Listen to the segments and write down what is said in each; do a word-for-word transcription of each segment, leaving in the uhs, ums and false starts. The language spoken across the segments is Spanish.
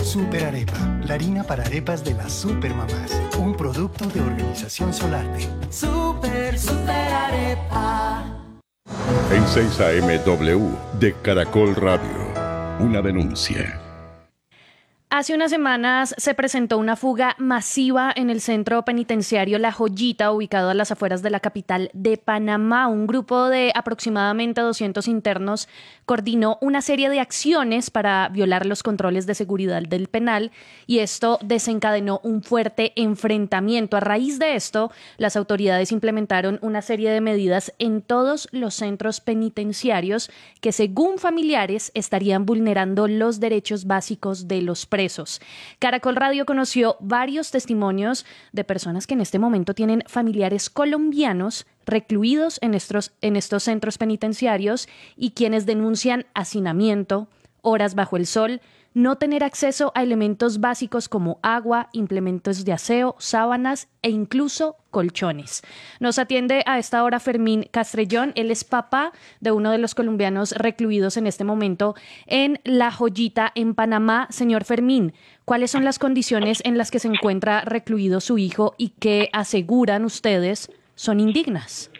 Super Arepa, la harina para arepas de las supermamás. Un producto de Organización Solarte. Super, super arepa. En seis A M W de Caracol Radio, una denuncia. Hace unas semanas se presentó una fuga masiva en el centro penitenciario La Joyita, ubicado a las afueras de la capital de Panamá. Un grupo de aproximadamente doscientos internos coordinó una serie de acciones para violar los controles de seguridad del penal y esto desencadenó un fuerte enfrentamiento. A raíz de esto, las autoridades implementaron una serie de medidas en todos los centros penitenciarios que, según familiares, estarían vulnerando los derechos básicos de los presos. Presos. Caracol Radio conoció varios testimonios de personas que en este momento tienen familiares colombianos recluidos en estos, en estos centros penitenciarios y quienes denuncian hacinamiento, horas bajo el sol, no tener acceso a elementos básicos como agua, implementos de aseo, sábanas e incluso colchones. Nos atiende a esta hora Fermín Castrellón. Él es papá de uno de los colombianos recluidos en este momento en La Joyita, en Panamá. Señor Fermín, ¿cuáles son las condiciones en las que se encuentra recluido su hijo y que aseguran ustedes son indignas?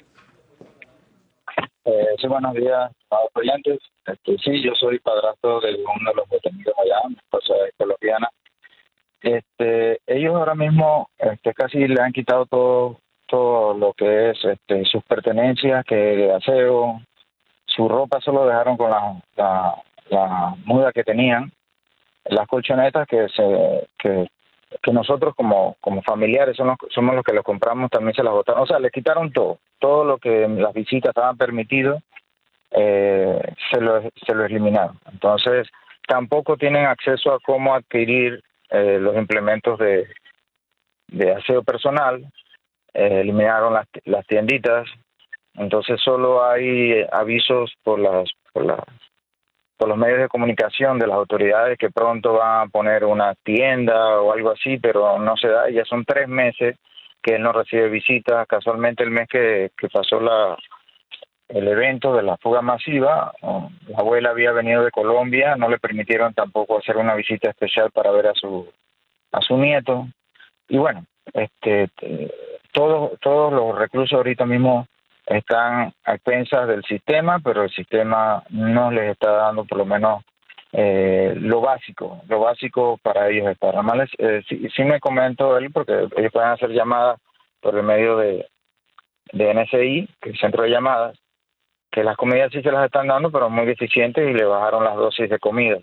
Eh, sí, buenos días, amados oyentes. Este, sí, yo soy padrastro de uno de los detenidos allá, mi esposa es colombiana. Este, ellos ahora mismo este, casi le han quitado todo todo lo que es este, sus pertenencias, que de aseo, su ropa solo dejaron con la, la, la muda que tenían, las colchonetas que se que, que nosotros como como familiares somos, somos los que los compramos, también se las botaron, o sea, les quitaron todo, todo lo que en las visitas estaban permitidos, eh, se lo se lo eliminaron. Entonces, tampoco tienen acceso a cómo adquirir eh, los implementos de, de aseo personal, eh, eliminaron las, las tienditas, entonces solo hay avisos por las por las por los medios de comunicación de las autoridades que pronto van a poner una tienda o algo así, pero no se da. Ya son tres meses que él no recibe visitas. Casualmente el mes que, que pasó la el evento de la fuga masiva, la abuela había venido de Colombia, no le permitieron tampoco hacer una visita especial para ver a su a su nieto. Y bueno, este todos todos los reclusos ahorita mismo están a expensas del sistema, pero el sistema no les está dando por lo menos eh, lo básico, lo básico para ellos estar. Además, eh, sí, sí me comentó él, porque ellos pueden hacer llamadas por el medio de, de N S I, que es el centro de llamadas, que las comidas sí se las están dando, pero muy deficientes y le bajaron las dosis de comidas.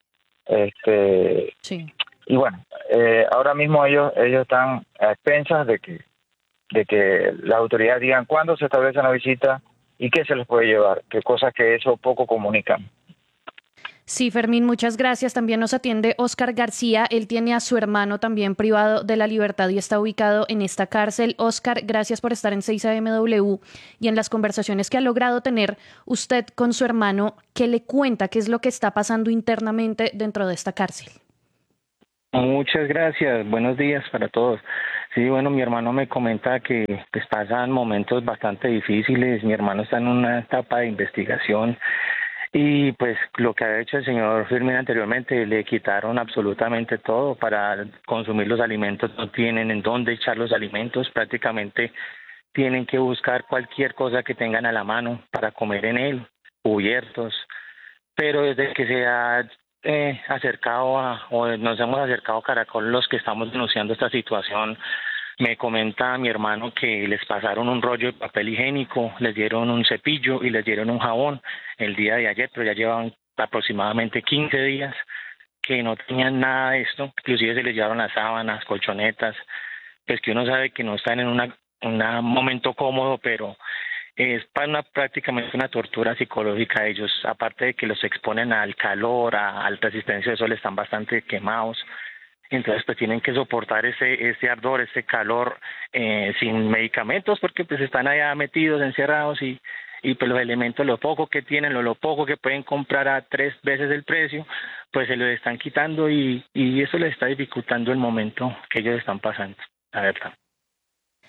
Este, sí. Y bueno, eh, ahora mismo ellos ellos están a expensas de que de que las autoridades digan cuándo se establece una visita y qué se les puede llevar, que cosas que eso poco comunican. Sí, Fermín, muchas gracias. También nos atiende Oscar García. Él tiene a su hermano también privado de la libertad y está ubicado en esta cárcel. Oscar, gracias por estar en seis A M W y en las conversaciones que ha logrado tener usted con su hermano. ¿Qué le cuenta? ¿Qué es lo que está pasando internamente dentro de esta cárcel? Muchas gracias. Buenos días para todos. Sí, bueno, mi hermano me comenta que pues, pasan momentos bastante difíciles. Mi hermano está en una etapa de investigación y pues lo que ha hecho el señor Fermín anteriormente, le quitaron absolutamente todo para consumir los alimentos. No tienen en dónde echar los alimentos, prácticamente tienen que buscar cualquier cosa que tengan a la mano para comer en él, cubiertos. Pero desde que se ha Eh, acercado a, o nos hemos acercado a Caracol, los que estamos denunciando esta situación, me comenta mi hermano que les pasaron un rollo de papel higiénico, les dieron un cepillo y les dieron un jabón el día de ayer, pero ya llevan aproximadamente quince días que no tenían nada de esto, inclusive se les llevaron las sábanas, colchonetas, pues que uno sabe que no están en una, un momento cómodo, pero es para una, prácticamente una tortura psicológica. Ellos, aparte de que los exponen al calor, a, a la resistencia del sol, están bastante quemados, entonces pues tienen que soportar ese ese ardor, ese calor eh, sin medicamentos, porque pues están allá metidos, encerrados y y pues los elementos, lo poco que tienen, lo, lo poco que pueden comprar a tres veces el precio, pues se lo están quitando y, y eso les está dificultando el momento que ellos están pasando, la verdad.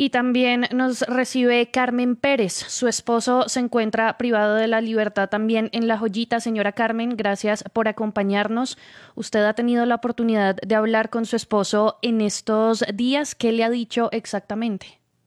Y también nos recibe Carmen Pérez. Su esposo se encuentra privado de la libertad también en La Joyita. Señora Carmen, gracias por acompañarnos. Usted ha tenido la oportunidad de hablar con su esposo en estos días. ¿Qué le ha dicho exactamente?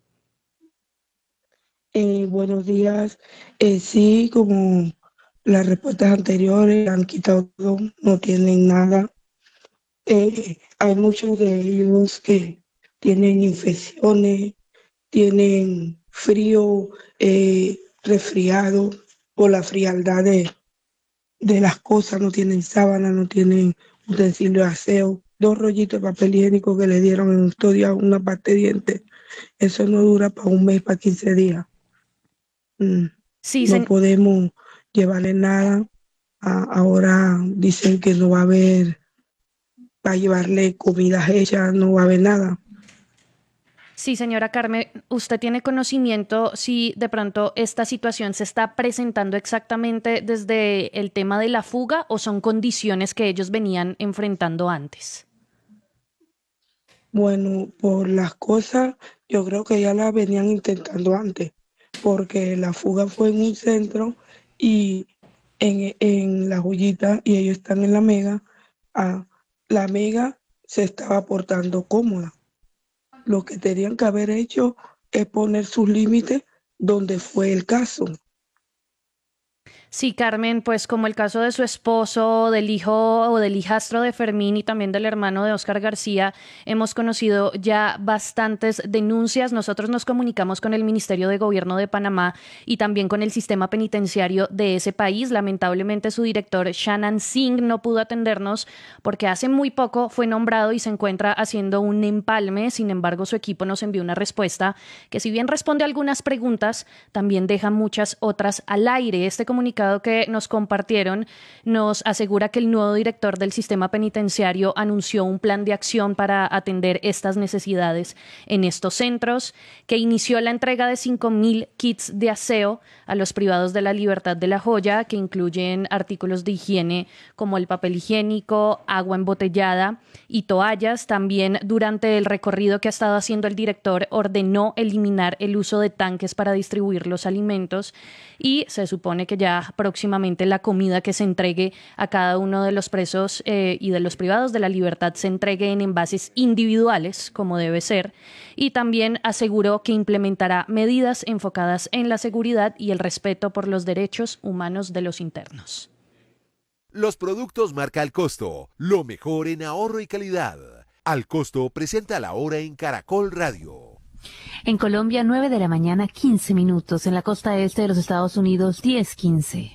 Eh, buenos días. Eh, sí, como las respuestas anteriores, han quitado todo, no tienen nada. Eh, hay muchos de ellos que tienen infecciones, tienen frío, eh, resfriado por la frialdad de, de las cosas, no tienen sábana, no tienen utensilios de aseo, dos rollitos de papel higiénico que le dieron en estos días, una parte de dientes, eso no dura para un mes, para quince días. Mm. Sí, no se... podemos llevarle nada. Ah, ahora dicen que no va a haber, para llevarle comidas hechas, no va a haber nada. Sí, señora Carmen, ¿usted tiene conocimiento si de pronto esta situación se está presentando exactamente desde el tema de la fuga o son condiciones que ellos venían enfrentando antes? Bueno, por las cosas, yo creo que ya las venían intentando antes, porque la fuga fue en un centro y en, en La Joyita y ellos están en La Mega. Ah, La Mega se estaba portando cómoda. Lo que tenían que haber hecho es poner sus límites donde fue el caso. Sí, Carmen, pues como el caso de su esposo, del hijo o del hijastro de Fermín y también del hermano de Óscar García, hemos conocido ya bastantes denuncias. Nosotros nos comunicamos con el Ministerio de Gobierno de Panamá y también con el sistema penitenciario de ese país. Lamentablemente su director, Shannon Singh, no pudo atendernos porque hace muy poco fue nombrado y se encuentra haciendo un empalme. Sin embargo, su equipo nos envió una respuesta que, si bien responde a algunas preguntas, también deja muchas otras al aire. Este comunicado que nos compartieron nos asegura que el nuevo director del sistema penitenciario anunció un plan de acción para atender estas necesidades en estos centros, que inició la entrega de cinco mil kits de aseo a los privados de la libertad de La Joya, que incluyen artículos de higiene como el papel higiénico, agua embotellada y toallas. También, durante el recorrido que ha estado haciendo el director, ordenó eliminar el uso de tanques para distribuir los alimentos y se supone que ya próximamente la comida que se entregue a cada uno de los presos eh, y de los privados de la libertad se entregue en envases individuales, como debe ser, y también aseguró que implementará medidas enfocadas en la seguridad y el respeto por los derechos humanos de los internos. Los productos marca Al Costo, lo mejor en ahorro y calidad. Al Costo presenta la hora en Caracol Radio. En Colombia, nueve de la mañana, quince minutos. En la costa este de los Estados Unidos, diez quince.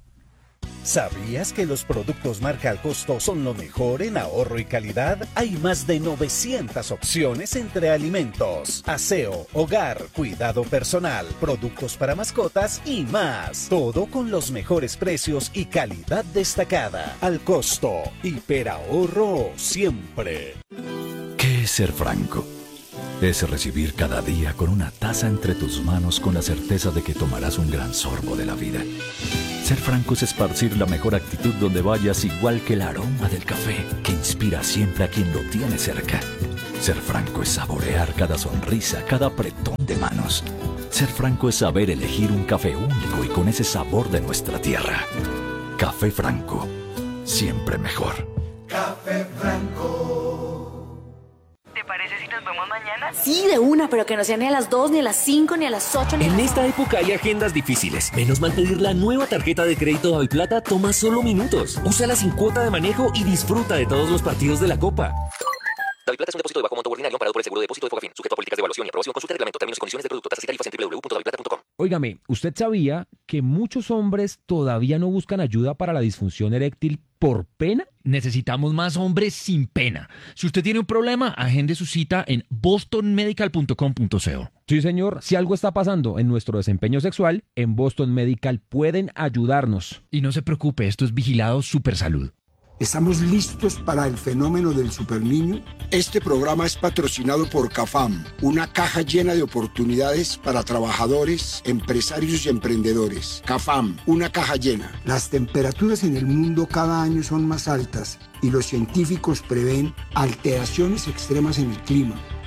¿Sabías que los productos marca Al Costo son lo mejor en ahorro y calidad? Hay más de novecientas opciones entre alimentos, aseo, hogar, cuidado personal, productos para mascotas y más. Todo con los mejores precios y calidad destacada. Al Costo, hiperahorro siempre. ¿Qué es ser franco? Es recibir cada día con una taza entre tus manos con la certeza de que tomarás un gran sorbo de la vida. Ser franco es esparcir la mejor actitud donde vayas, igual que el aroma del café que inspira siempre a quien lo tiene cerca. Ser franco es saborear cada sonrisa, cada apretón de manos. Ser franco es saber elegir un café único y con ese sabor de nuestra tierra. Café Franco, siempre mejor. Café Franco. ¿Te parece si nos vemos mañana? Sí, de una, pero que no sea ni a las dos, ni a las cinco, ni a las ocho, ni a las... En esta época hay agendas difíciles. Menos mal pedir la nueva tarjeta de crédito Daviplata toma solo minutos. Úsala sin cuota de manejo y disfruta de todos los partidos de la Copa. Daviplata es un depósito de bajo monto ordinario amparado por el seguro de depósito de Fogafín, sujeto a políticas de evaluación y aprobación. Consulta el reglamento, términos y condiciones del producto, tasas y tarifas en doble u doble u doble u punto daviplata punto com. Óigame, ¿usted sabía que muchos hombres todavía no buscan ayuda para la disfunción eréctil por pena? Necesitamos más hombres sin pena. Si usted tiene un problema, agende su cita en boston medical punto com punto co. Sí, señor, si algo está pasando en nuestro desempeño sexual, en Boston Medical pueden ayudarnos. Y no se preocupe, esto es vigilado Supersalud. ¿Estamos listos para el fenómeno del superniño? Este programa es patrocinado por CAFAM, una caja llena de oportunidades para trabajadores, empresarios y emprendedores. CAFAM, una caja llena. Las temperaturas en el mundo cada año son más altas y los científicos prevén alteraciones extremas en el clima.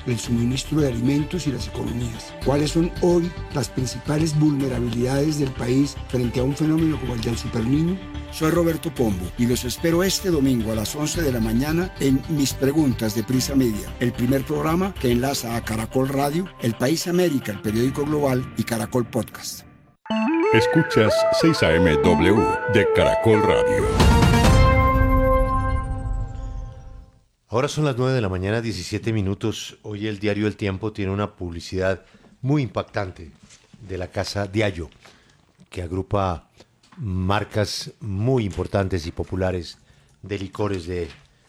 del suministro de alimentos y las economías. ¿Cuáles son hoy las principales vulnerabilidades del país frente a un fenómeno como el del Superniño? Soy Roberto Pombo y los espero este domingo a las once de la mañana en Mis Preguntas de Prisa Media, el primer programa que enlaza a Caracol Radio, El País América, el periódico global, y Caracol Podcast. Escuchas seis A M W de Caracol Radio. Ahora son las nueve de la mañana, diecisiete minutos. Hoy el diario El Tiempo tiene una publicidad muy impactante de la casa Diageo, que agrupa marcas muy importantes y populares de licores de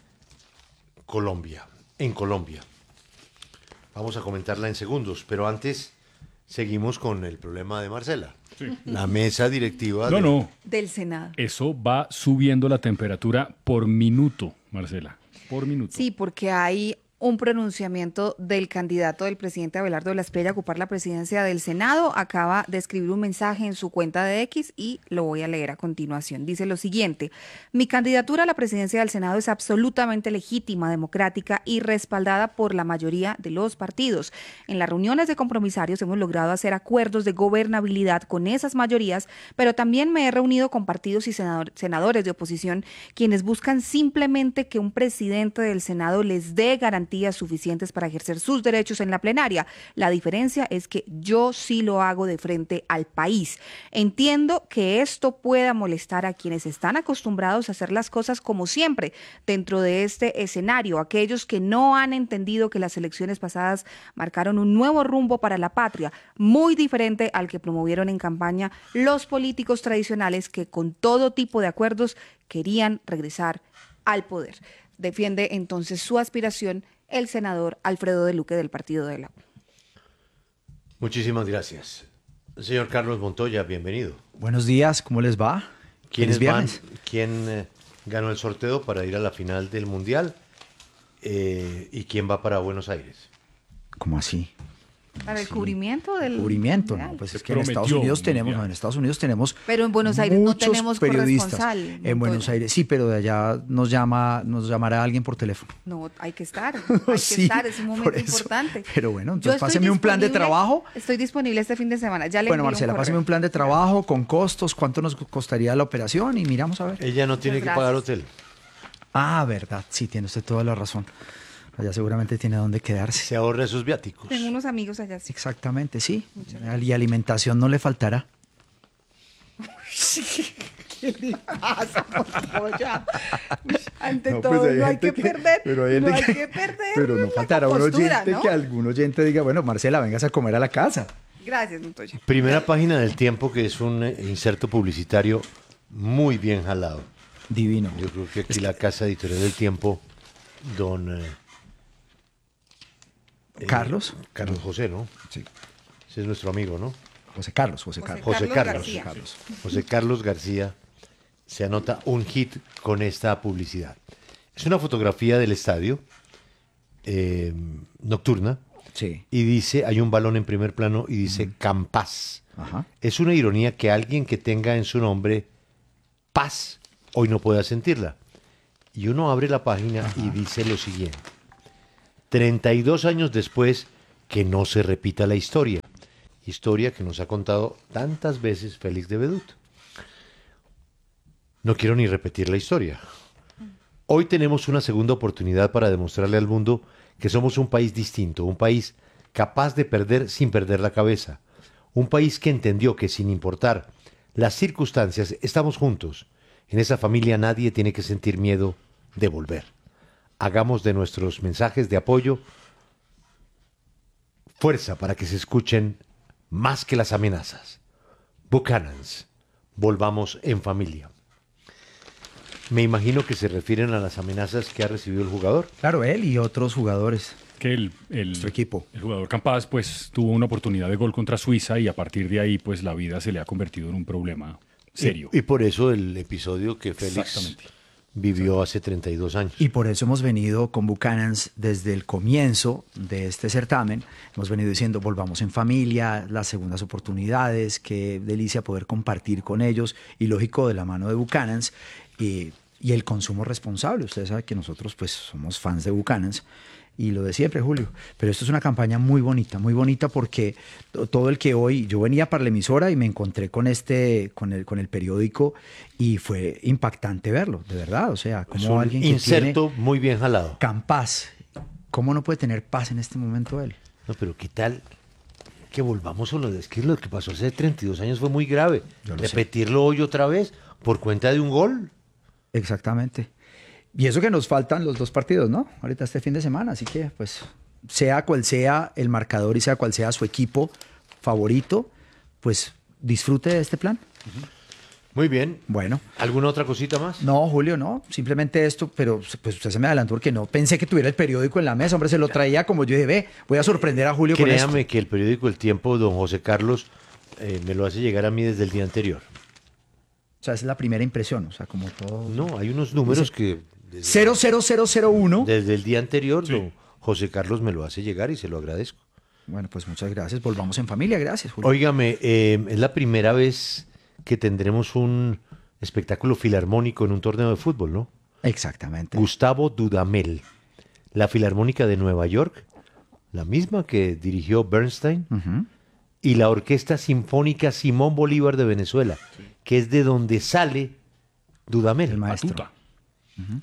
Colombia, en Colombia. Vamos a comentarla en segundos, pero antes seguimos con el problema de Marcela. Sí. La mesa directiva no, de... no. del Senado. Eso va subiendo la temperatura por minuto, Marcela, por minuto. Sí, porque hay un pronunciamiento del candidato del presidente Abelardo de la Espriella a ocupar la presidencia del Senado. Acaba de escribir un mensaje en su cuenta de X y lo voy a leer a continuación. Dice lo siguiente: mi candidatura a la presidencia del Senado es absolutamente legítima, democrática y respaldada por la mayoría de los partidos. En las reuniones de compromisarios hemos logrado hacer acuerdos de gobernabilidad con esas mayorías, pero también me he reunido con partidos y senador, senadores de oposición quienes buscan simplemente que un presidente del Senado les dé garantías suficientes para ejercer sus derechos en la plenaria. La diferencia es que yo sí lo hago de frente al país. Entiendo que esto pueda molestar a quienes están acostumbrados a hacer las cosas como siempre dentro de este escenario, aquellos que no han entendido que las elecciones pasadas marcaron un nuevo rumbo para la patria, muy diferente al que promovieron en campaña los políticos tradicionales que con todo tipo de acuerdos querían regresar al poder. Defiende entonces su aspiración el senador Alfredo de Luque del Partido de la U. Muchísimas gracias. Señor Carlos Montoya, bienvenido. Buenos días, ¿cómo les va? ¿Quiénes van? ¿Quién eh, ganó el sorteo para ir a la final del Mundial? Eh, ¿Y quién va para Buenos Aires? ¿Cómo así? Para el sí. cubrimiento del cubrimiento, no, pues es que en Estados Unidos tenemos, no, en Estados Unidos tenemos pero en Buenos Aires no tenemos periodistas. Corresponsal. En Buenos Aires sí, pero de allá nos llama, nos llamará alguien por teléfono. No, hay que estar, hay sí, que estar, es un momento importante. Pero bueno, entonces páseme un plan de trabajo. Estoy disponible este fin de semana. Ya le bueno, Marcela, un páseme un plan de trabajo con costos, cuánto nos costaría la operación y miramos a ver. Ella no tiene Muchas que gracias. pagar hotel. Ah, verdad, sí, tiene usted toda la razón. Allá seguramente tiene dónde quedarse. Se ahorra sus viáticos. Tengo unos amigos allá. Sí. Exactamente, sí. Y alimentación no le faltará. ¿Qué le pasa, Montoya? Ante no, todo, pues no hay que, que perder. Pero hay no hay que, que perder. Pero no faltará un oyente, ¿no? Que algún oyente diga, bueno, Marcela, vengas a comer a la casa. Gracias, Montoya. Primera página del Tiempo, que es un inserto publicitario muy bien jalado. Divino. Yo creo que aquí es la que... casa editorial del Tiempo, don... Eh, Carlos. Eh, Carlos José, ¿no? Sí. Ese es nuestro amigo, ¿no? José Carlos, José Carlos. José Carlos. José Carlos. José Carlos García se anota un hit con esta publicidad. Es una fotografía del estadio eh, nocturna. Sí. Y dice, hay un balón en primer plano y dice uh-huh. Campaz. Ajá. Es una ironía que alguien que tenga en su nombre paz hoy no pueda sentirla. Y uno abre la página Ajá. y dice lo siguiente. treinta y dos años después, que no se repita la historia. Historia que nos ha contado tantas veces Félix de Bedut. No quiero ni repetir la historia. Hoy tenemos una segunda oportunidad para demostrarle al mundo que somos un país distinto, un país capaz de perder sin perder la cabeza, un país que entendió que sin importar las circunstancias estamos juntos. En esa familia nadie tiene que sentir miedo de volver. Hagamos de nuestros mensajes de apoyo fuerza para que se escuchen más que las amenazas. Buchanans, volvamos en familia. Me imagino que se refieren a las amenazas que ha recibido el jugador. Claro, él y otros jugadores. Que el, el, su equipo. El jugador Campaz pues tuvo una oportunidad de gol contra Suiza y a partir de ahí pues la vida se le ha convertido en un problema serio. Y, y por eso el episodio que Félix vivió hace treinta y dos años. Y por eso hemos venido con Buchanans desde el comienzo de este certamen. Hemos venido diciendo, volvamos en familia, las segundas oportunidades, qué delicia poder compartir con ellos. Y lógico, de la mano de Buchanans. Y, y el consumo responsable. Ustedes saben que nosotros pues somos fans de Buchanan's y lo de siempre, Julio. Pero esto es una campaña muy bonita, muy bonita porque todo el que hoy, yo venía para la emisora y me encontré con este, con el, con el periódico y fue impactante verlo, de verdad. O sea, como es un alguien que inserto tiene muy bien jalado. Campaz, ¿cómo no puede tener paz en este momento él? No, pero ¿qué tal que volvamos a lo de... Es que lo que pasó hace treinta y dos años fue muy grave. Repetirlo sé. hoy otra vez por cuenta de un gol. Exactamente. Y eso que nos faltan los dos partidos, ¿no? Ahorita este fin de semana, así que pues sea cual sea el marcador y sea cual sea su equipo favorito, pues disfrute de este plan. Muy bien. Bueno. ¿Alguna otra cosita más? No, Julio, no. Simplemente esto, pero pues usted se me adelantó porque no pensé que tuviera el periódico en la mesa. Hombre, se lo traía como yo dije, ve, voy a sorprender a Julio con esto. Créame que el periódico El Tiempo, don José Carlos, eh, me lo hace llegar a mí desde el día anterior. O sea, esa es la primera impresión, o sea, como todo... No, hay unos números que... cero cero cero cero uno Desde el día anterior, sí. Don José Carlos me lo hace llegar y se lo agradezco. Bueno, pues muchas gracias. Volvamos en familia, gracias, Julio. Óigame, eh, es la primera vez que tendremos un espectáculo filarmónico en un torneo de fútbol, ¿no? Exactamente. Gustavo Dudamel, la Filarmónica de Nueva York, la misma que dirigió Bernstein, uh-huh. y la Orquesta Sinfónica Simón Bolívar de Venezuela, sí. que es de donde sale Dudamel. El maestro. Uh-huh.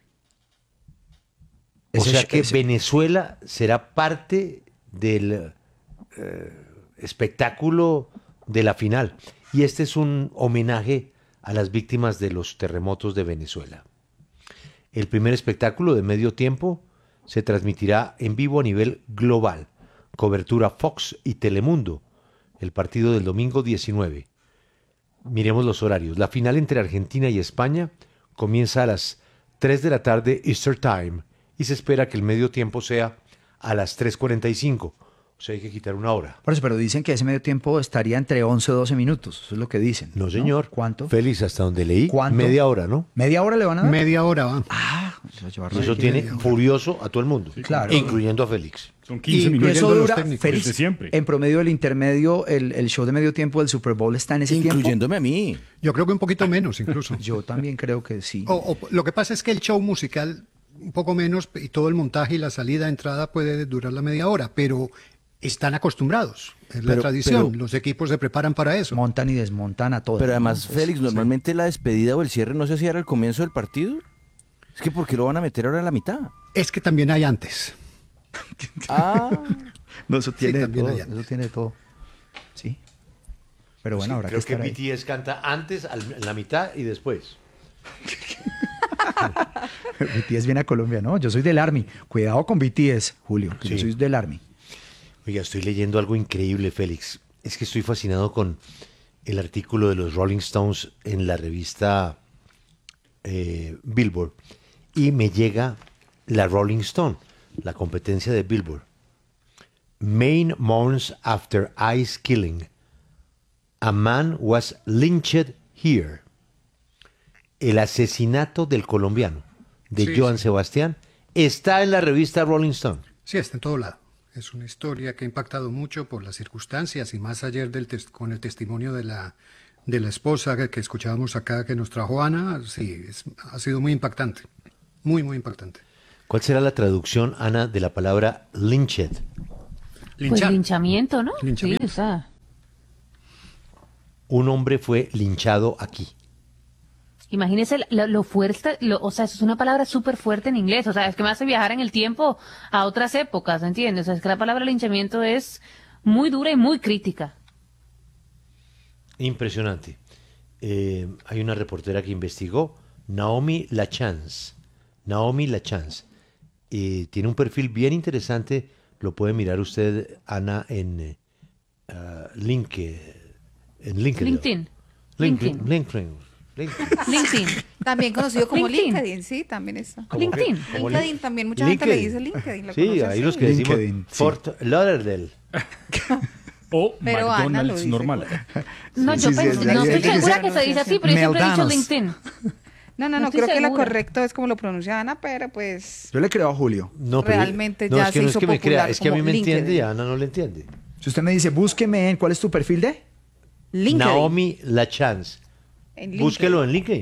O sea que ese... Venezuela será parte del eh, espectáculo de la final. Y este es un homenaje a las víctimas de los terremotos de Venezuela. El primer espectáculo de medio tiempo se transmitirá en vivo a nivel global. Cobertura Fox y Telemundo. El partido del domingo diecinueve. Miremos los horarios. La final entre Argentina y España comienza a las tres de la tarde Eastern Time y se espera que el medio tiempo sea a las tres cuarenta y cinco. O sea, hay que quitar una hora. Por eso, pero dicen que ese medio tiempo estaría entre once o doce minutos. Eso es lo que dicen. No, señor. ¿No? ¿Cuánto? Félix, hasta donde leí, ¿Cuánto? Media hora, ¿no? ¿Media hora le van a dar? Media hora va. Ah, eso, eso tiene furioso a todo el mundo. Sí, claro. Incluyendo a Félix. Son quince minutos. Eso dura, Félix, desde siempre. En promedio del intermedio, el, el show de medio tiempo del Super Bowl está en ese Incluyéndome tiempo. a mí. Yo creo que un poquito menos incluso. Yo también creo que sí. O, o, lo que pasa es que el show musical un poco menos y todo el montaje y la salida, entrada puede durar la media hora, pero están acostumbrados. Es la pero, tradición. pero, los equipos se preparan para eso. Montan y desmontan a todos. Pero además, ¿no? Félix, normalmente sí. La despedida o el cierre no se hacía al comienzo del partido. Es que ¿por qué lo van a meter ahora a la mitad? Es que también hay antes. Ah. No, eso tiene sí, todo. Eso tiene todo. Sí. Pero bueno, sí, habrá creo que que estar B T S canta antes, en la mitad y después. B T S viene a Colombia, ¿no? Yo soy del Army. Cuidado con B T S, Julio, que sí. Yo soy del Army. Oiga, estoy leyendo algo increíble, Félix. Es que estoy fascinado con el artículo de los Rolling Stones en la revista eh, Billboard. Y me llega la Rolling Stone, la competencia de Billboard. Maine mourns after ICE killing. A man was lynched here. El asesinato del colombiano, de sí, Joan sí. Sebastián, está en la revista Rolling Stone. Sí, está en todo lado. Es una historia que ha impactado mucho por las circunstancias y más ayer del tes- con el testimonio de la, de la esposa que, que escuchábamos acá que nos trajo Ana. Sí, es, ha sido muy impactante. Muy, muy impactante. ¿Cuál será la traducción, Ana, de la palabra lynched? Pues linchamiento, ¿no? Linchamiento. Sí, o sea. Un hombre fue linchado aquí. Imagínese lo, lo fuerte, lo, o sea, eso es una palabra súper fuerte en inglés, o sea, es que me hace viajar en el tiempo a otras épocas, ¿entiendes? O sea, es que la palabra linchamiento es muy dura y muy crítica. Impresionante. Eh, hay una reportera que investigó, Naomi LaChance. Naomi LaChance. Eh, tiene un perfil bien interesante, lo puede mirar usted, Ana, en, uh, link, en LinkedIn. LinkedIn. LinkedIn. LinkedIn. LinkedIn. LinkedIn. También conocido como LinkedIn, LinkedIn sí, también está. LinkedIn. LinkedIn, LinkedIn también, mucha LinkedIn. gente le dice LinkedIn. ¿Lo sí, hay los que decimos LinkedIn, Fort sí. Lauderdale. O pero McDonald's normal. No, yo sí, pensé, sí, no estoy segura que se dice así, pero yo siempre he dicho LinkedIn. No, no, no, no creo segura. que lo correcto es como lo pronuncia Ana, pero pues... Yo le creo a Julio. No, pero realmente no, ya es que se no hizo es que me popular crea, es que a mí me LinkedIn. entiende y a Ana no le entiende. Si usted me dice, búsqueme en, ¿cuál es tu perfil de? LinkedIn. Naomi LaChance. En Búsquelo en LinkedIn.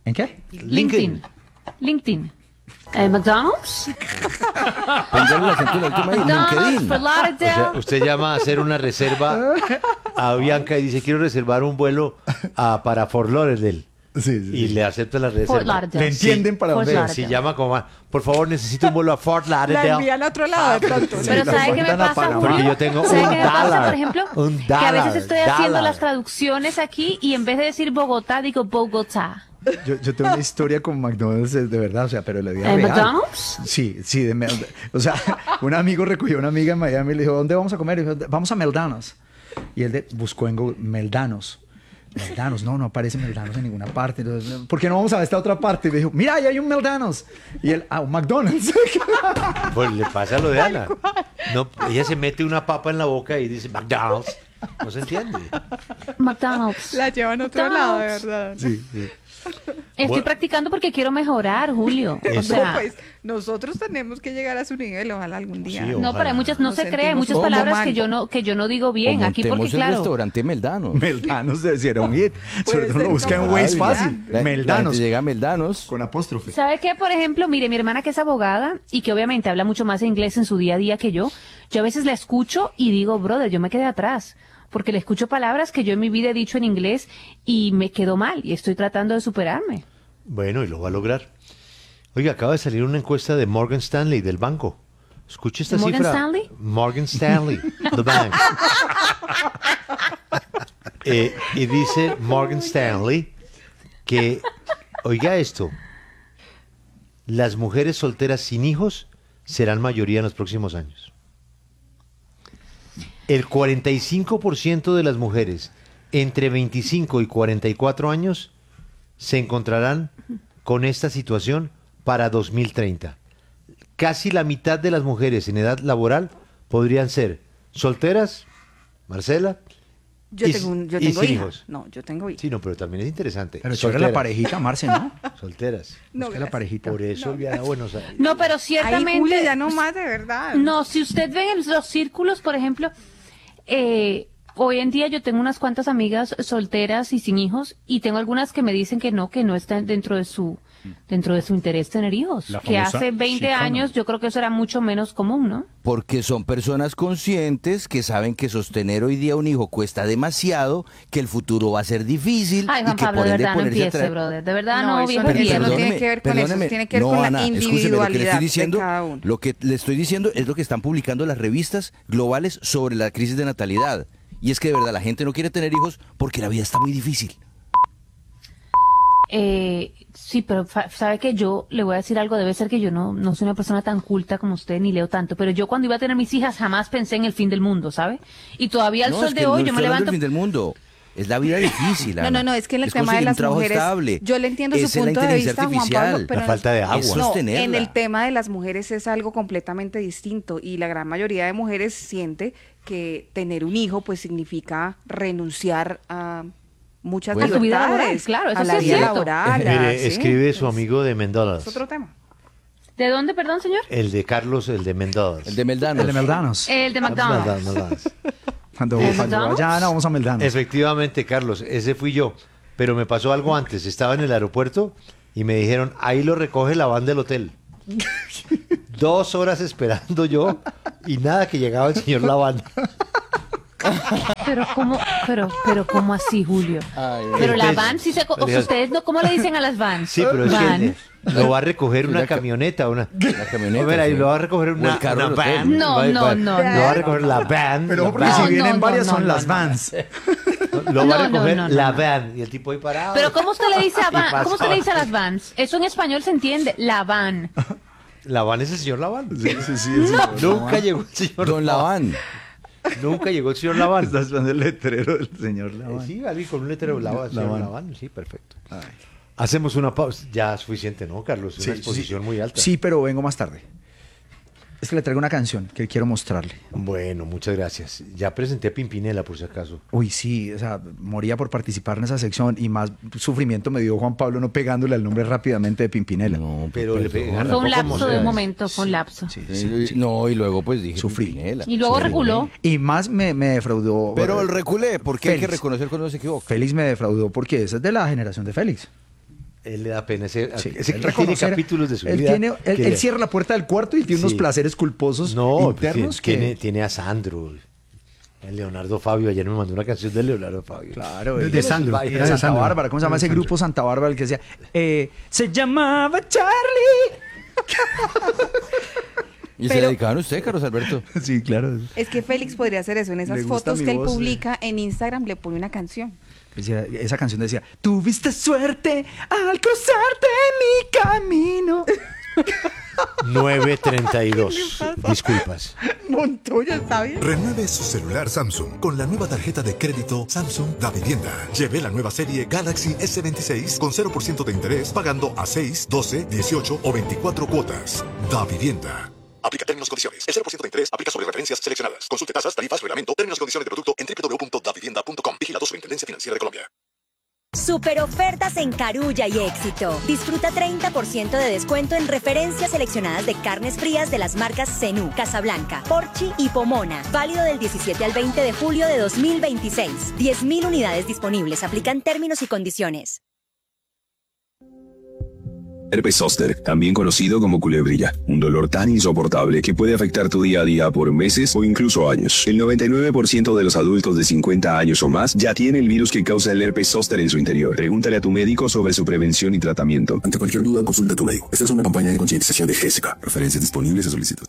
¿En qué? LinkedIn. LinkedIn. Eh, ¿McDonald's? Póngale el acento en la última ahí, McDonald's, LinkedIn. Fort Lauderdale. O sea, usted llama a hacer una reserva a Bianca y dice, quiero reservar un vuelo a, para Fort Lauderdale. Sí, sí, y le acepta la reserva. Fort Lauderdale. Le entienden para Fort dónde. Lauderdale. Si llama como, por favor, necesito un vuelo a Fort Lauderdale. La envían a otro lado de pronto. Pero la ¿sabe qué me mandan a pasa, Panamá. Julio? Porque yo tengo ¿Sabe un qué me pasa, dólar, por ejemplo? un Que a veces dólar, estoy haciendo dólar. las traducciones aquí y en vez de decir Bogotá, digo Bogotá. Yo, yo tengo una historia con McDonald's, de verdad, o sea, pero la vida ¿En real. McDonald's? Sí, sí, de, Mel- o sea, un amigo recogió a una amiga en Miami y le dijo, ¿dónde vamos a comer? Y dijo, vamos a Meldanos. Y él de- buscó en Google, Meldanos. Meldanos, no, no aparece Meldanos en ninguna parte. Entonces, ¿por qué no vamos a esta otra parte? Y me dijo, mira, ahí hay un Meldanos. Y él, ah, un McDonald's. Pues le pasa lo de Ana. No, ella se mete una papa en la boca y dice McDonald's. No se entiende. McDonald's. La llevan a otro lado, de verdad. Sí, sí. Estoy Bueno. practicando porque quiero mejorar, Julio. O Eso. sea, Pues nosotros tenemos que llegar a su nivel, ojalá algún día. Sí, no, pero hay muchas, no Nos se cree, sentimos muchas como palabras mal. que yo no, que yo no digo bien O aquí porque montemos el claro. restaurante Meldanos. Meldanos de decir, era un hit. Sobre todo ser lo busca en como- Waze Ay, fácil. la- la Meldanos. gente llega a Meldanos. Con apóstrofe. ¿Sabe qué? Por ejemplo, mire, mi hermana que es abogada y que obviamente habla mucho más inglés en su día a día que yo, yo a veces la escucho y digo, brother, yo me quedé atrás, porque le escucho palabras que yo en mi vida he dicho en inglés y me quedo mal y estoy tratando de superarme. Bueno, y lo va a lograr. Oiga, acaba de salir una encuesta de Morgan Stanley, del banco. Escuche esta ¿Morgan cifra. Stanley? Morgan Stanley, the bank. Eh, y dice Morgan Stanley que, oiga esto, las mujeres solteras sin hijos serán mayoría en los próximos años. El cuarenta y cinco por ciento de las mujeres entre veinticinco y cuarenta y cuatro años se encontrarán con esta situación para dos mil treinta. Casi la mitad de las mujeres en edad laboral podrían ser solteras, Marcela, Yo y, tengo, un, yo y tengo sin hija. hijos. No, yo tengo hija. Sí, no, pero también es interesante. Pero chévere la parejita, Marce, ¿no? Solteras. No, Busca la gracias. parejita. Por eso Viana Buenos Aires. No, pero Ay, ciertamente... Julia, ya no más, de verdad. No, si usted ve en los círculos, por ejemplo, eh, hoy en día yo tengo unas cuantas amigas solteras y sin hijos y tengo algunas que me dicen que no, que no están dentro de su dentro de su interés tener hijos. La Que famosa hace veinte chicana. años yo creo que eso era mucho menos común, ¿no? Porque son personas conscientes que saben que sostener hoy día un hijo cuesta demasiado, que el futuro va a ser difícil. Ay, Juan y que Pablo, por de ende verdad no ponerse a empiece, traer- brother. De verdad No, no, eso viejo no- eso viejo. no tiene Perdóneme, que ver con eso, perdóneme. tiene que ver No, con la Ana, escúcheme, lo que le individualidad estoy de diciendo, cada uno. lo que le estoy diciendo es lo que están publicando las revistas globales sobre la crisis de natalidad. Y es que de verdad la gente no quiere tener hijos porque la vida está muy difícil. Eh, sí, pero fa- sabe que yo le voy a decir algo, debe ser que yo no, no soy una persona tan culta como usted ni leo tanto, pero yo cuando iba a tener mis hijas jamás pensé en el fin del mundo, ¿sabe? Y todavía al No, sol es que de hoy no yo me estoy hablando levanto... del fin del mundo. Es la vida difícil. No, Ana. no, no, es que en el Es tema de conseguir un las trabajo mujeres, estable. yo le entiendo su Esa es la punto de inteligencia vista, Juan Pablo, artificial. pero La falta de agua. Es no, sostenerla. en el tema de las mujeres es algo completamente distinto y la gran mayoría de mujeres siente que tener un hijo pues significa renunciar a muchas Bueno. A su vida laboral, libertades, claro, eso a sí la es vida cierto. laboral. a- Mire, sí, escribe su es- amigo de Mendoza. Es otro tema. ¿De dónde, perdón, señor? El de Carlos, el de Mendoza. El de Meldanos. El de Meldanos. El de McDonald's. Mendoza. Cuando, ¿El cuando McDonald's? vayan, vamos a Meldanos. Efectivamente, Carlos, ese fui yo. Pero me pasó algo antes. Estaba en el aeropuerto y me dijeron, ahí lo recoge la van del hotel. Dos horas esperando yo y nada que llegaba el señor Laván. Pero cómo, pero, pero cómo así, Julio. Pero la Entonces, van sí se, co- o sea, digo- ustedes no, ¿cómo le dicen a las vans? Sí, pero es Van. que eh, lo va a recoger una Una ca- camioneta, una La camioneta. Mira, y sí. lo va a recoger O una, el carro una del van. hotel. No, Va- no, va- no, Lo va no. a recoger la van. Pero la porque van. si No, vienen no, varias no, son no, las no. vans. Lo va a No, no, recoger no, no, la no. van. Y el tipo ahí parado. Pero ¿cómo usted le dice a Y van? pasó. ¿Cómo usted le dice a las vans? Eso en español se entiende, la van. La van es el señor Laván. Sí, sí, sí. Nunca llegó el señor Don Laván. Nunca llegó el señor Laván. Estás esperando el letrero del señor Eh, Laván. Sí, alguien con un letrero Laván. señor Laván. Laván. Sí, perfecto. Hacemos una pausa. Ya suficiente, ¿no, Carlos? Una Sí, exposición sí. muy alta. Sí, pero vengo más tarde. Es que le traigo una canción que quiero mostrarle. Bueno, muchas gracias. Ya presenté a Pimpinela, por si acaso. Uy, sí, o sea, moría por participar en esa sección y más sufrimiento me dio Juan Pablo no pegándole al nombre rápidamente de Pimpinela. No, Pero le perdón. pegan. Fue un Tampoco lapso de como un sea. momento, fue un lapso. Sí, Eh, sí, sí. No, y luego pues dije Sufrí. Pimpinela. Y luego Sí. reculó. Y más me, me defraudó. Pero eh, el reculé, porque hay que Félix. reconocer cuando uno se equivoca. Félix me defraudó porque esa es de la generación de Félix. Él le da pena. Ese, Sí, ese él tiene reconocer- capítulos de su él vida. tiene- él- que él le- cierra la puerta del cuarto y tiene unos placeres culposos no, internos tiene, que- tiene, tiene a Sandro. El Leonardo Fabio. Ayer me mandó una canción de Leonardo Fabio. Claro, de, el- y de Santa Bárbara, ¿cómo se llama ese grupo Santa Bárbara? El que decía, eh, se llamaba Charlie. ¿Y se Pero- le dedicaban a usted, Carlos Alberto? Sí, claro. Es que Félix podría hacer eso. En esas Le gusta fotos mi que él voz, publica en Instagram le pone una canción. Decía- esa canción decía, tuviste suerte al cruzarte mi camino. nueve treinta y dos. Disculpas. Montoya, ¿está bien? Renueve su celular Samsung con la nueva tarjeta de crédito Samsung Da Vivienda. Lleve la nueva serie Galaxy S veintiséis con cero por ciento de interés pagando a seis, doce, dieciocho o veinticuatro cuotas. Da Vivienda. Aplica términos y condiciones. El cero por ciento de interés aplica sobre referencias seleccionadas. Consulte tasas, tarifas, reglamento, términos y condiciones de producto en doble u doble u doble u punto da vivienda punto com. Vigilado Superintendencia Financiera de Colombia. Super ofertas en Carulla y Éxito. Disfruta treinta por ciento de descuento en referencias seleccionadas de carnes frías de las marcas Zenú, Casablanca, Porchi y Pomona. Válido del diecisiete al veinte de julio de dos mil veintiséis. diez mil unidades disponibles. Aplican términos y condiciones. Herpes zóster, también conocido como culebrilla, un dolor tan insoportable que puede afectar tu día a día por meses o incluso años. El noventa y nueve por ciento de los adultos de cincuenta años o más ya tiene el virus que causa el herpes zóster en su interior. Pregúntale a tu médico sobre su prevención y tratamiento. Ante cualquier duda, consulta a tu médico. Esta es una campaña de concientización de Gésica. Referencias disponibles a solicitud.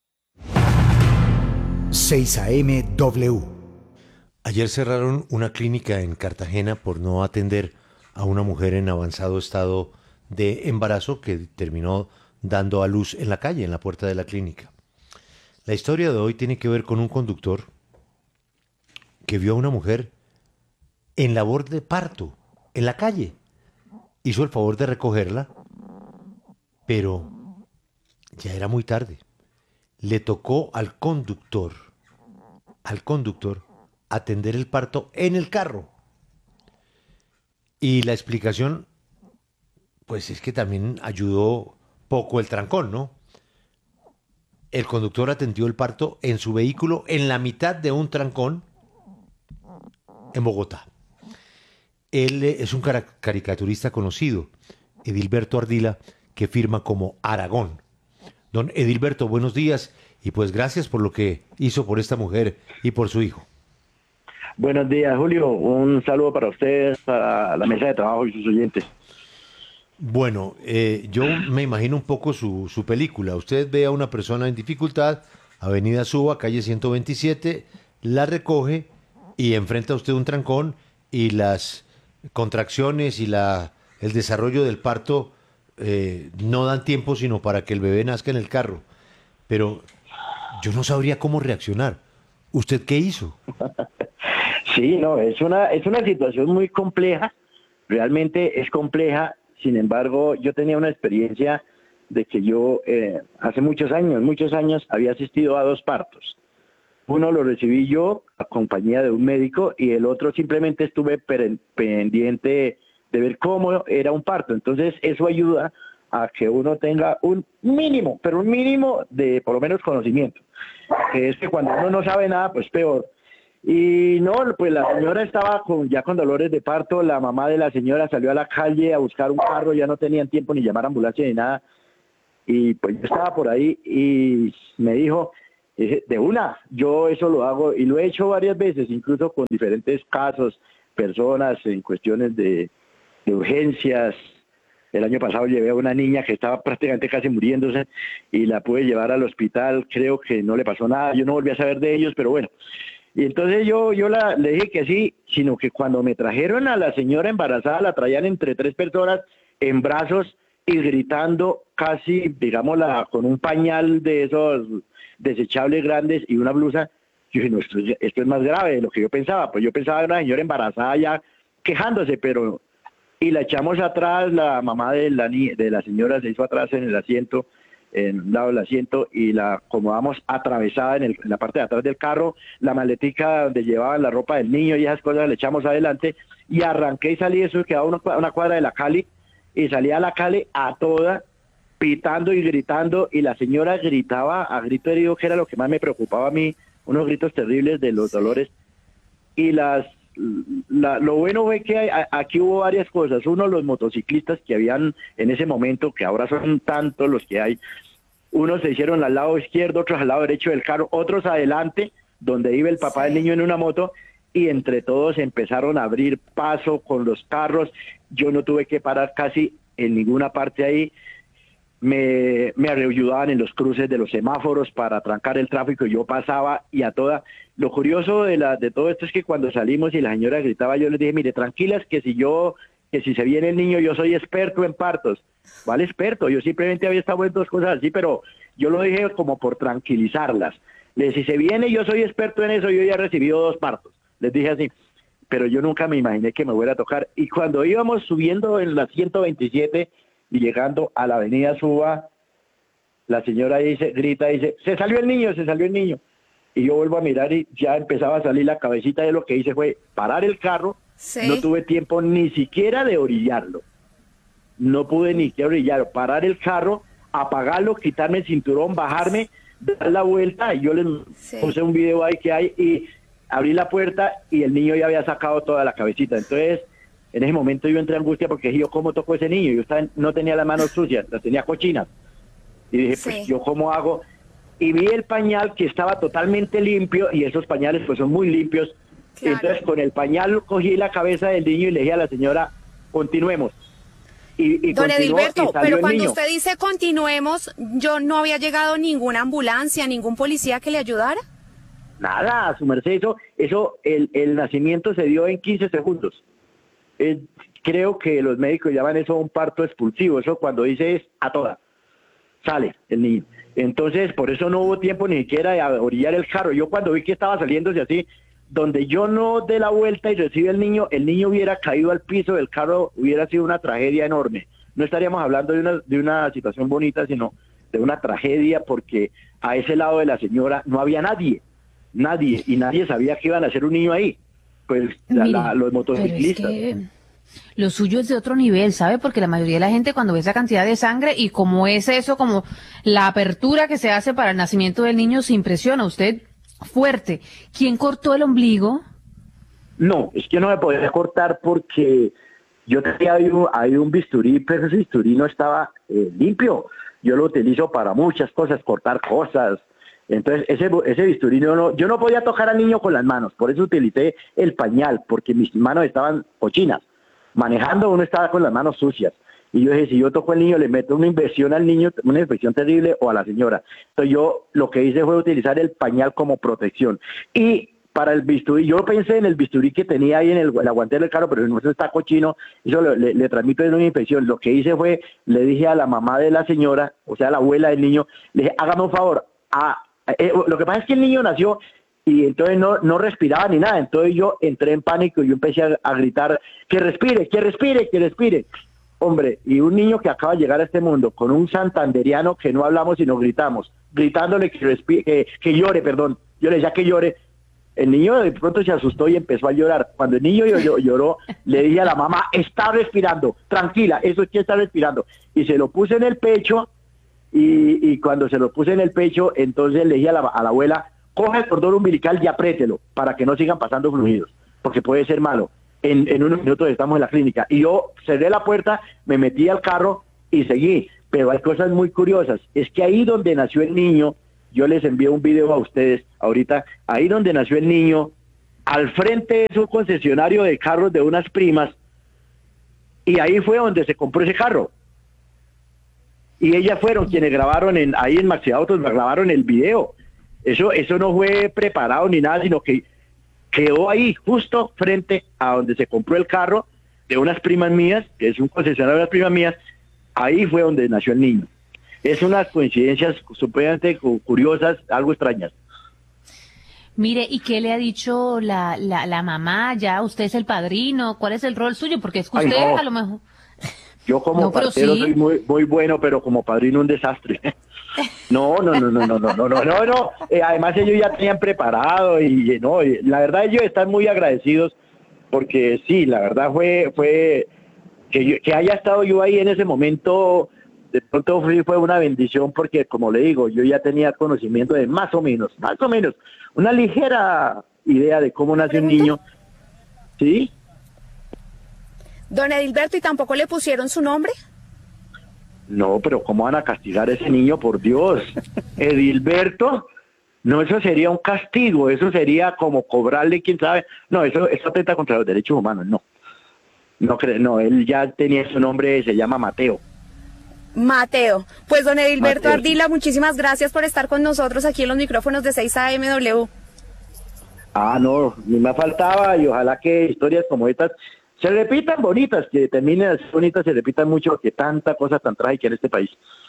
seis A M W. Ayer cerraron una clínica en Cartagena por no atender a una mujer en avanzado estado de embarazo que terminó dando a luz en la calle, en la puerta de la clínica. La historia de hoy tiene que ver con un conductor que vio a una mujer en labor de parto, en la calle. Hizo el favor de recogerla, pero ya era muy tarde. Le tocó al conductor, al conductor, atender el parto en el carro. Y la explicación, pues es que también ayudó poco el trancón, ¿no? El conductor atendió el parto en su vehículo en la mitad de un trancón en Bogotá. Él eh, es un cara- caricaturista conocido, Edilberto Ardila, que firma como Aragón. Don Edilberto, buenos días y pues gracias por lo que hizo por esta mujer y por su hijo. Buenos días, Julio. Un saludo para ustedes, para la mesa de trabajo y sus oyentes. Bueno, eh, yo me imagino un poco su, su película. Usted ve a una persona en dificultad, Avenida Suba, calle ciento veintisiete, la recoge y enfrenta a usted un trancón y las contracciones y la, el desarrollo del parto eh, no dan tiempo sino para que el bebé nazca en el carro. Pero yo no sabría cómo reaccionar. ¿Usted qué hizo? Sí, no, es una, es una situación muy compleja. Realmente es compleja. Sin embargo, yo tenía una experiencia de que yo eh, hace muchos años, muchos años, había asistido a dos partos. Uno lo recibí yo a compañía de un médico y el otro simplemente estuve per- pendiente de ver cómo era un parto. Entonces, eso ayuda a que uno tenga un mínimo, pero un mínimo de por lo menos conocimiento. Que es que cuando uno no sabe nada, pues peor. Y no, pues la señora estaba con, ya con dolores de parto, la mamá de la señora salió a la calle a buscar un carro, ya no tenían tiempo ni llamar a ambulancia ni nada, y pues yo estaba por ahí y me dijo, eh, de una, yo eso lo hago y lo he hecho varias veces, incluso con diferentes casos, personas en cuestiones de, de urgencias. El año pasado llevé a una niña que estaba prácticamente casi muriéndose y la pude llevar al hospital, creo que no le pasó nada, yo no volví a saber de ellos, pero bueno. Y entonces yo, yo la, le dije que sí, sino que cuando me trajeron a la señora embarazada, la traían entre tres personas en brazos y gritando casi, digámosla, con un pañal de esos desechables grandes y una blusa. Yo dije, no, esto, esto es más grave de lo que yo pensaba. Pues yo pensaba en una señora embarazada ya quejándose, pero... Y la echamos atrás, la mamá de la, ni- de la señora se hizo atrás en el asiento, en un lado del asiento, y la acomodamos atravesada en, el, en la parte de atrás del carro, la maletica donde llevaban la ropa del niño y esas cosas la echamos adelante, y arranqué y salí, eso quedaba una, cua- una cuadra de la Cali, y salí a la Cali a toda, pitando y gritando, y la señora gritaba a grito herido, que era lo que más me preocupaba a mí, unos gritos terribles de los dolores, y las la, lo bueno fue que hay, a, aquí hubo varias cosas. Uno, los motociclistas que habían en ese momento, que ahora son tantos los que hay, unos se hicieron al lado izquierdo, otros al lado derecho del carro, otros adelante, donde iba el papá del niño en una moto, y entre todos empezaron a abrir paso con los carros. Yo no tuve que parar casi en ninguna parte ahí. Me, me ayudaban en los cruces de los semáforos para trancar el tráfico, y yo pasaba y a toda. Lo curioso de, la, de todo esto es que cuando salimos y la señora gritaba, yo les dije, mire, tranquilas, que si yo, que si se viene el niño, yo soy experto en partos. ¿Vale, experto? Yo simplemente había estado en dos cosas así, pero yo lo dije como por tranquilizarlas. Le dije, si se viene, yo soy experto en eso, yo ya he recibido dos partos. Les dije así, pero yo nunca me imaginé que me fuera a tocar. Y cuando íbamos subiendo en la ciento veintisiete y llegando a la avenida Suba, la señora dice, grita, dice, se salió el niño, se salió el niño. Y yo vuelvo a mirar y ya empezaba a salir la cabecita, de lo que hice fue parar el carro. Sí. No tuve tiempo ni siquiera de orillarlo. No pude ni siquiera orillarlo. Parar el carro, apagarlo, quitarme el cinturón, bajarme, dar la vuelta, y yo les sí. puse un video ahí que hay, y abrí la puerta y el niño ya había sacado toda la cabecita. Entonces, en ese momento yo entré en angustia porque yo, ¿cómo tocó ese niño? Yo estaba, no tenía las manos sucias, las tenía cochinas. Y dije, sí. pues, ¿yo cómo hago? Y vi el pañal que estaba totalmente limpio, y esos pañales pues son muy limpios. Claro. Entonces, con el pañal cogí la cabeza del niño y le dije a la señora, continuemos. Y, y Don Edilberto, pero cuando niño. usted dice continuemos, ¿yo no había llegado ninguna ambulancia, ningún policía que le ayudara? Nada, su merced, eso, eso el, el nacimiento se dio en quince segundos. Eh, creo que los médicos llaman eso un parto expulsivo, eso cuando dice es a toda, sale el niño. Entonces, por eso no hubo tiempo ni siquiera de orillar el carro. Yo cuando vi que estaba saliéndose así, donde yo no dé la vuelta y recibe el niño, el niño hubiera caído al piso del carro, hubiera sido una tragedia enorme. No estaríamos hablando de una, de una situación bonita, sino de una tragedia, porque a ese lado de la señora no había nadie, nadie, y nadie sabía que iban a hacer un niño ahí. Pues la, Mire, la, los motociclistas. Pero es que lo suyo es de otro nivel, ¿sabe? Porque la mayoría de la gente cuando ve esa cantidad de sangre y como es eso, como la apertura que se hace para el nacimiento del niño, se impresiona. Usted, fuerte. ¿Quién cortó el ombligo? No, es que no me podía cortar porque yo tenía ahí un, ahí un bisturí, pero ese bisturí no estaba eh, limpio. Yo lo utilizo para muchas cosas, cortar cosas. Entonces, ese, ese bisturí, no, no, yo no podía tocar al niño con las manos, por eso utilicé el pañal, porque mis manos estaban cochinas. Manejando uno estaba con las manos sucias. Y yo dije, si yo toco al niño, le meto una infección al niño, una infección terrible, o a la señora. Entonces yo lo que hice fue utilizar el pañal como protección. Y para el bisturí, yo pensé en el bisturí que tenía ahí en el, el aguantero del carro, pero no, eso está cochino, eso le, le, le transmite una infección. Lo que hice fue, le dije a la mamá de la señora, o sea, a la abuela del niño, le dije, hágame un favor, a, eh, lo que pasa es que el niño nació y entonces no, no respiraba ni nada, entonces yo entré en pánico y yo empecé a, a gritar, que respire, que respire, que respire. Hombre, y un niño que acaba de llegar a este mundo con un santanderiano que no hablamos sino gritamos, gritándole que respire, que, que llore, perdón, yo le decía que llore. El niño de pronto se asustó y empezó a llorar. Cuando el niño lloró, lloró, le dije a la mamá, está respirando, tranquila, eso es que está respirando. Y se lo puse en el pecho, y, y cuando se lo puse en el pecho, entonces le dije a la, a la abuela, coja el cordón umbilical y apriételo, para que no sigan pasando fluidos, porque puede ser malo. En, en unos minutos estamos en la clínica. Y yo cerré la puerta, me metí al carro y seguí. Pero hay cosas muy curiosas. Es que ahí donde nació el niño, yo les envié un video a ustedes ahorita, ahí donde nació el niño, al frente es un concesionario de carros de unas primas, y ahí fue donde se compró ese carro. Y ellas fueron quienes grabaron en, ahí en Maxi Autos, grabaron el video. Eso, eso no fue preparado ni nada, sino que quedó ahí, justo frente a donde se compró el carro de unas primas mías, que es un concesionario de unas primas mías, ahí fue donde nació el niño. Es unas coincidencias supremamente curiosas, algo extrañas. Mire, ¿y qué le ha dicho la, la, la mamá? Ya usted es el padrino, ¿cuál es el rol suyo? Porque es que usted Ay, no. a lo mejor... Yo como no, partero sí. soy muy, muy bueno, pero como padrino un desastre. No, no, no, no, no, no, no, no, no, no. Eh, además ellos ya tenían preparado y no, y la verdad ellos están muy agradecidos porque sí, la verdad fue, fue que, yo, que haya estado yo ahí en ese momento, de pronto fue, fue una bendición porque como le digo, yo ya tenía conocimiento de más o menos, más o menos, una ligera idea de cómo nace un niño. ¿Sí? Don Edilberto, ¿y tampoco le pusieron su nombre? No, pero ¿cómo van a castigar a ese niño, por Dios? Edilberto, no, eso sería un castigo, eso sería como cobrarle, quién sabe. No, eso, eso atenta contra los derechos humanos, no. No, cre- no, él ya tenía su nombre, se llama Mateo. Mateo. Pues don Edilberto Mateo. Ardila, muchísimas gracias por estar con nosotros aquí en los micrófonos de seis A M W. Ah, no, ni me faltaba, y ojalá que historias como estas se repitan bonitas, que terminen así bonitas, se repitan mucho, que tanta cosa tan trágica en este país.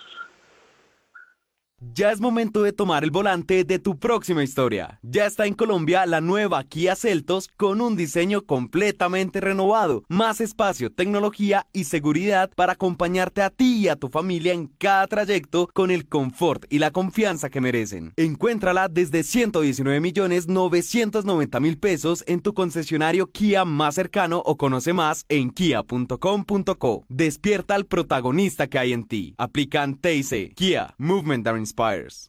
Ya es momento de tomar el volante de tu próxima historia. Ya está en Colombia la nueva Kia Seltos con un diseño completamente renovado, más espacio, tecnología y seguridad para acompañarte a ti y a tu familia en cada trayecto con el confort y la confianza que merecen. Encuéntrala desde ciento diecinueve millones novecientos noventa mil pesos en tu concesionario Kia más cercano o conoce más en kia punto com punto co. Despierta al protagonista que hay en ti. Aplican T I C. Kia, Movement that Inspires.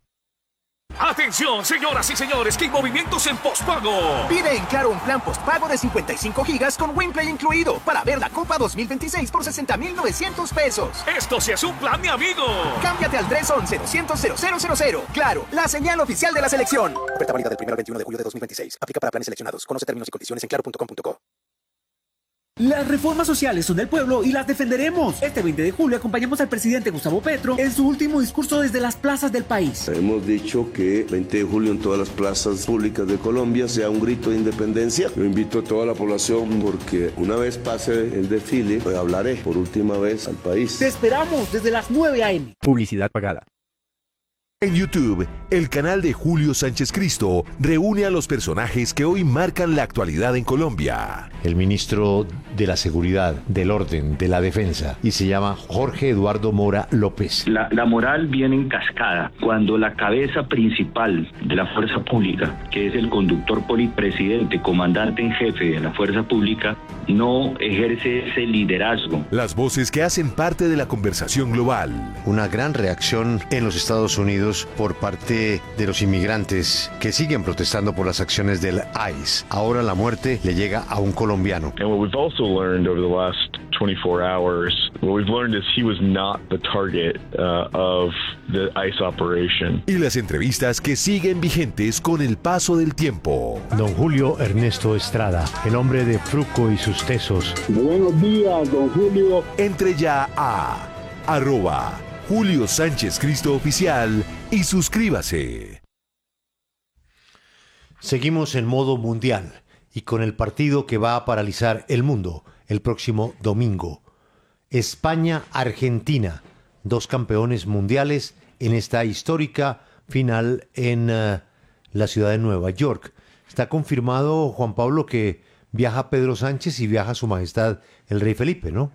Atención, señoras y señores, que hay movimientos en postpago. Pide en Claro un plan postpago de cincuenta y cinco gigas con WinPlay incluido para ver la Copa dos mil veintiséis por sesenta mil novecientos pesos. Esto sí es un plan, mi amigo. Cámbiate al tres once doscientos cero cero cero cero. Claro, la señal oficial de la selección. Oferta válida del primero al veintiuno de julio de dos mil veintiséis. Aplica para planes seleccionados. Conoce términos y condiciones en claro punto com punto co. Las reformas sociales son del pueblo y las defenderemos. Este veinte de julio acompañamos al presidente Gustavo Petro en su último discurso desde las plazas del país. Hemos dicho que veinte de julio en todas las plazas públicas de Colombia sea un grito de independencia. Yo invito a toda la población porque una vez pase el desfile, pues hablaré por última vez al país. Te esperamos desde las nueve A M Publicidad pagada. En YouTube, el canal de Julio Sánchez Cristo reúne a los personajes que hoy marcan la actualidad en Colombia. El ministro de la Seguridad, del Orden, de la Defensa, y se llama Jorge Eduardo Mora López. La, la moral viene en cascada cuando la cabeza principal de la fuerza pública, que es el conductor polipresidente, comandante en jefe de la fuerza pública, no ejerce ese liderazgo. Las voces que hacen parte de la conversación global. Una gran reacción en los Estados Unidos por parte de los inmigrantes que siguen protestando por las acciones del I C E. Ahora la muerte le llega a un colombiano. And what we've also learned over the last twenty-four hours, what we've learned is he was not the target uh, of the I C E operation. Y las entrevistas que siguen vigentes con el paso del tiempo. Don Julio Ernesto Estrada, el hombre de Fruco y sus tesos. Buenos días, don Julio. Entre ya a arroba Julio Sánchez Cristo Oficial y suscríbase. Seguimos en modo mundial y con el partido que va a paralizar el mundo el próximo domingo. España-Argentina, dos campeones mundiales en esta histórica final en uh, la ciudad de Nueva York. Está confirmado, Juan Pablo, que viaja Pedro Sánchez y viaja Su Majestad el Rey Felipe, ¿no?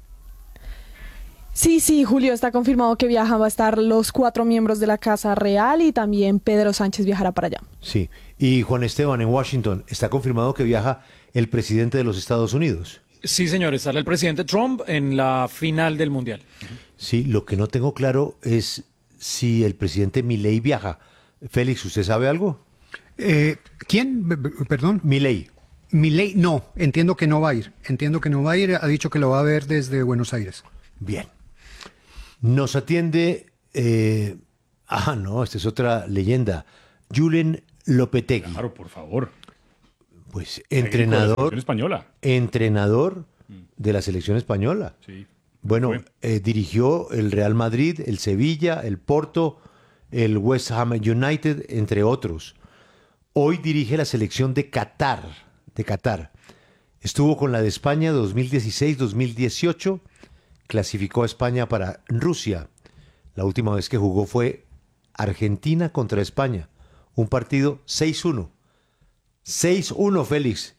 Sí, sí, Julio, está confirmado que viajan, va a estar los cuatro miembros de la Casa Real y también Pedro Sánchez viajará para allá. Sí, y Juan Esteban, en Washington, está confirmado que viaja el presidente de los Estados Unidos. Sí, señor, estará el presidente Trump en la final del Mundial. Sí, lo que no tengo claro es si el presidente Milei viaja. Félix, ¿usted sabe algo? Eh, ¿Quién? Perdón. Milei. Milei, no, entiendo que no va a ir. Entiendo que no va a ir, ha dicho que lo va a ver desde Buenos Aires. Bien. Nos atiende, eh, ah, no, esta es otra leyenda, Julen Lopetegui. Claro, por favor. Pues entrenador, de la selección española. entrenador de la selección española. Sí. Bueno, eh, dirigió el Real Madrid, el Sevilla, el Porto, el West Ham United, entre otros. Hoy dirige la selección de Qatar, de Qatar. Estuvo con la de España dos mil dieciséis dos mil dieciocho. Clasificó a España para Rusia. La última vez que jugó fue Argentina contra España. Un partido seis uno. seis uno, Félix.